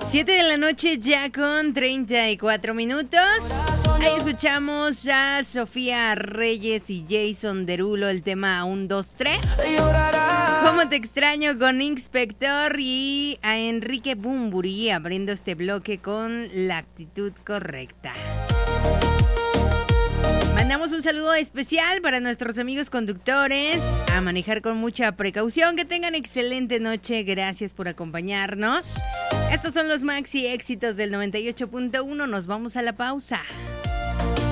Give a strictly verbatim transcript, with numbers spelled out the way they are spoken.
siete de la noche ya con treinta y cuatro minutos. Ahí escuchamos a Sofía Reyes y Jason Derulo, el tema uno, dos, tres. ¿Cómo te extraño? Con Inspector y a Enrique Bunbury abriendo este bloque con la actitud correcta. Mandamos un saludo especial para nuestros amigos conductores. A manejar con mucha precaución. Que tengan excelente noche. Gracias por acompañarnos. Estos son los maxi éxitos del noventa y ocho punto uno. Nos vamos a la pausa.